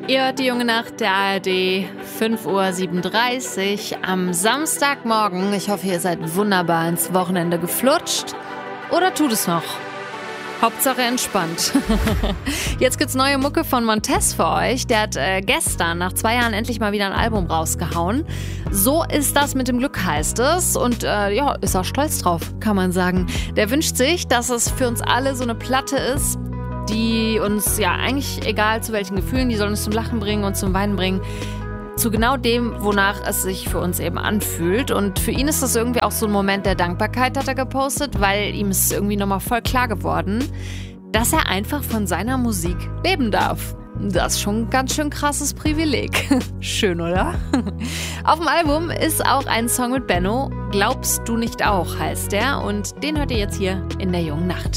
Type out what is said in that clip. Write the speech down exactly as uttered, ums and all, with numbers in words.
Ihr hört die junge Nacht der A R D, fünf Uhr siebenunddreißig am Samstagmorgen. Ich hoffe, ihr seid wunderbar ins Wochenende geflutscht. Oder tut es noch? Hauptsache entspannt. Jetzt gibt's neue Mucke von Montez für euch. Der hat äh, gestern nach zwei Jahren endlich mal wieder ein Album rausgehauen. So ist das mit dem Glück, heißt es. Und äh, ja, ist auch stolz drauf, kann man sagen. Der wünscht sich, dass es für uns alle so eine Platte ist, die uns, ja, eigentlich egal zu welchen Gefühlen, die sollen uns zum Lachen bringen und zum Weinen bringen, zu genau dem, wonach es sich für uns eben anfühlt. Und für ihn ist das irgendwie auch so ein Moment der Dankbarkeit, hat er gepostet, weil ihm ist irgendwie nochmal voll klar geworden, dass er einfach von seiner Musik leben darf. Das ist schon ein ganz schön krasses Privileg. Schön, oder? Auf dem Album ist auch ein Song mit Benno. Glaubst du nicht auch, heißt der. Und den hört ihr jetzt hier in der jungen Nacht.